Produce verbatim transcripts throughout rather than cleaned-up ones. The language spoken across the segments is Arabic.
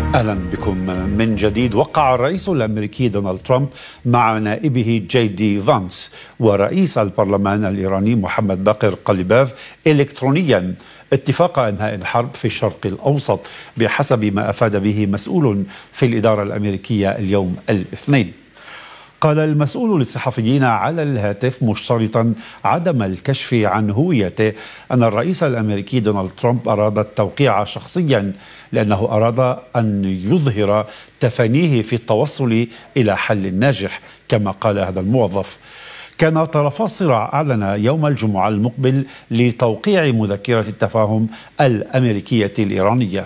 أهلا بكم من جديد. وقع الرئيس الأمريكي دونالد ترامب مع نائبه جي دي فانس ورئيس البرلمان الإيراني محمد باقر قليباف إلكترونيا اتفاق إنهاء الحرب في الشرق الأوسط بحسب ما أفاد به مسؤول في الإدارة الأمريكية اليوم الاثنين. قال المسؤول للصحفيين على الهاتف مشترطا عدم الكشف عن هويته أن الرئيس الأمريكي دونالد ترامب أراد التوقيع شخصيا لأنه أراد أن يظهر تفانيه في التوصل إلى حل ناجح كما قال هذا الموظف. كان طرفا الصراع أعلن يوم الجمعة المقبل لتوقيع مذكرة التفاهم الأمريكية الإيرانية.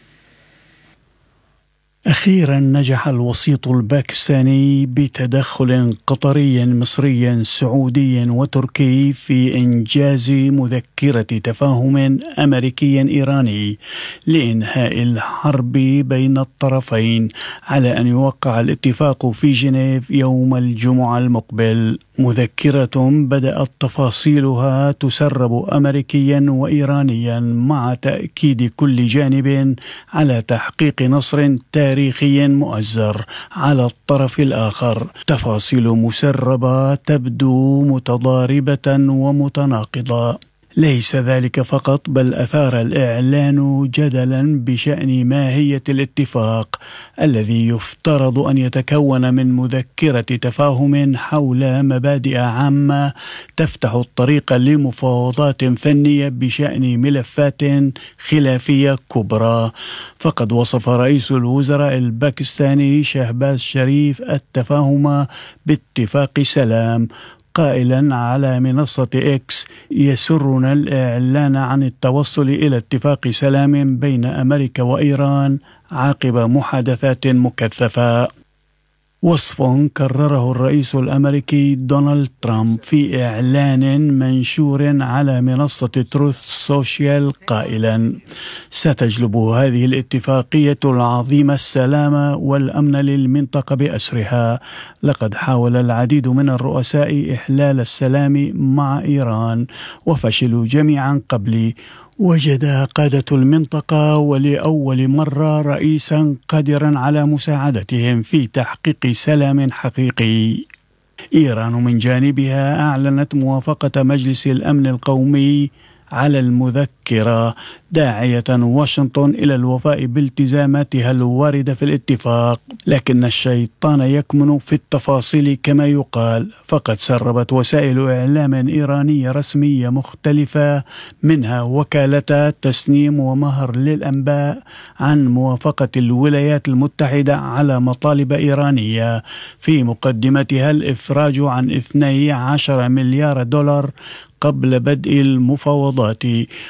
أخيرا نجح الوسيط الباكستاني بتدخل قطري مصري سعودي وتركي في إنجاز مذكرة تفاهم أمريكي إيراني لإنهاء الحرب بين الطرفين على أن يوقع الاتفاق في جنيف يوم الجمعة المقبل. مذكرة بدأت تفاصيلها تسرب أمريكيا وإيرانيا مع تأكيد كل جانب على تحقيق نصر تاريخي مؤزر على الطرف الآخر. تفاصيل مسربة تبدو متضاربة ومتناقضة. ليس ذلك فقط بل أثار الإعلان جدلا بشأن ماهية الاتفاق الذي يفترض أن يتكون من مذكرة تفاهم حول مبادئ عامة تفتح الطريق لمفاوضات فنية بشأن ملفات خلافية كبرى. فقد وصف رئيس الوزراء الباكستاني شهباز شريف التفاهم باتفاق سلام قائلا على منصة إكس: يسرنا الإعلان عن التوصل إلى اتفاق سلام بين أمريكا وإيران عقب محادثات مكثفة. وصف كرره الرئيس الأمريكي دونالد ترامب في إعلان منشور على منصة تروث سوشيال قائلا: ستجلب هذه الاتفاقية العظيمة السلام والأمن للمنطقة بأسرها. لقد حاول العديد من الرؤساء إحلال السلام مع إيران وفشلوا جميعا قبلي. وجد قادة المنطقة ولأول مرة رئيسا قادرا على مساعدتهم في تحقيق سلام حقيقي. إيران من جانبها أعلنت موافقة مجلس الأمن القومي على المذكرة داعية واشنطن إلى الوفاء بالتزاماتها الواردة في الاتفاق، لكن الشيطان يكمن في التفاصيل كما يقال. فقد سربت وسائل إعلام إيرانية رسمية مختلفة منها وكالة تسنيم ومهر للأنباء عن موافقة الولايات المتحدة على مطالب إيرانية في مقدمتها الإفراج عن اثني عشر مليار دولار قبل بدء المفاوضات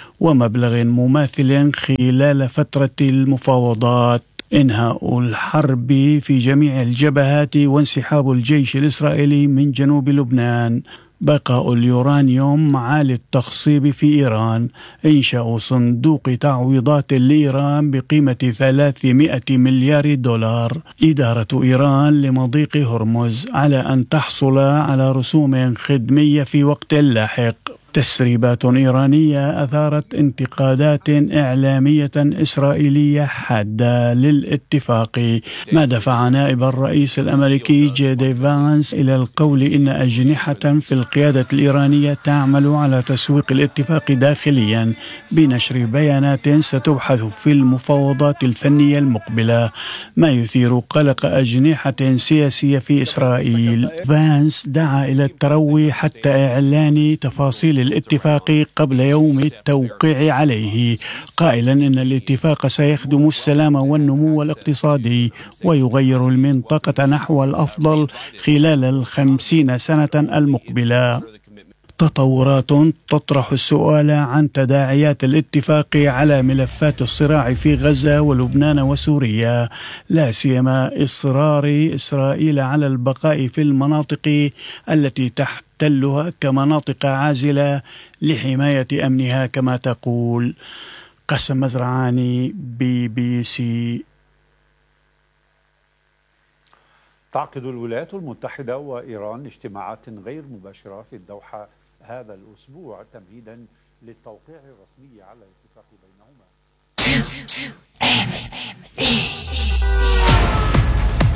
ومبلغ مماثل خلال فترة المفاوضات. إنهاء الحرب في جميع الجبهات وانسحاب الجيش الإسرائيلي من جنوب لبنان، بقاء اليورانيوم عالي التخصيب في إيران، إنشاء صندوق تعويضات لإيران بقيمة ثلاثمائة مليار دولار، إدارة إيران لمضيق هرمز على أن تحصل على رسوم خدمية في وقت لاحق. تسريبات إيرانية أثارت انتقادات إعلامية إسرائيلية حادة للاتفاق، ما دفع نائب الرئيس الأمريكي جي دي فانس إلى القول إن أجنحة في القيادة الإيرانية تعمل على تسويق الاتفاق داخليا بنشر بيانات ستبحث في المفاوضات الفنية المقبلة، ما يثير قلق أجنحة سياسية في إسرائيل. فانس دعا إلى التروي حتى إعلان تفاصيل الاتفاق قبل يوم التوقيع عليه، قائلا إن الاتفاق سيخدم السلام والنمو الاقتصادي ويغير المنطقة نحو الأفضل خلال الخمسين سنة المقبلة. تطورات تطرح السؤال عن تداعيات الاتفاق على ملفات الصراع في غزة ولبنان وسوريا، لا سيما إصرار إسرائيل على البقاء في المناطق التي تحتلها كمناطق عازلة لحماية أمنها كما تقول. قاسم مزرعاني، بي بي سي. تعقد الولايات المتحدة وإيران اجتماعات غير مباشرة في الدوحة هذا الأسبوع تمهيدا للتوقيع الرسمي على الاتفاق بينهما.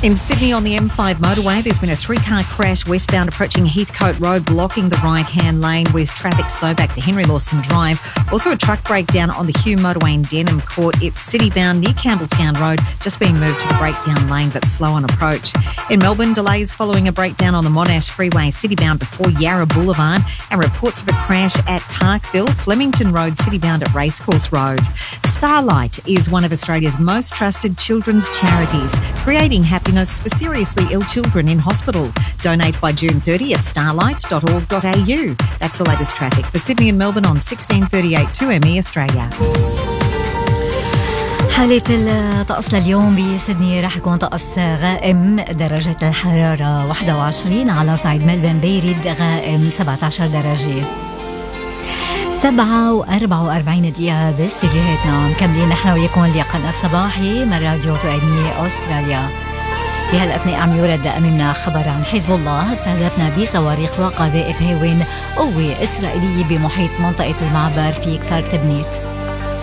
In Sydney on the M five motorway, there's been a three-car crash westbound approaching Heathcote Road, blocking the right-hand lane with traffic slow back to Henry Lawson Drive. Also a truck breakdown on the Hume motorway in Denham Court. It's city-bound near Campbelltown Road, just being moved to the breakdown lane but slow on approach. In Melbourne, delays following a breakdown on the Monash Freeway, city-bound before Yarra Boulevard, and reports of a crash at Parkville, Flemington Road, city-bound at Racecourse Road. Starlight is one of Australia's most trusted children's charities, creating happiness for seriously ill children in hospital. Donate by June thirtieth at starlight dot org dot a u. That's the latest traffic for Sydney and Melbourne on sixteen thirty-eight two M E Australia. حالة الطقس لليوم بسيدني رح يكون طقس غائم، درجة الحرارة واحد وعشرين، على صعيد ملبن بارد غائم سبعة عشر درجة. سبعة وأربعة وأربعين دقيقة باستديوهاتنا، مكملين نحن وياكم اللقاء الصباحي من راديو تو إم إي أستراليا. بهالأثناء عم يورد أمامنا خبر عن حزب الله استهدفنا بصواريخ وقذائف هاون قوة إسرائيلية بمحيط منطقة المعبر في كفر تبنيت.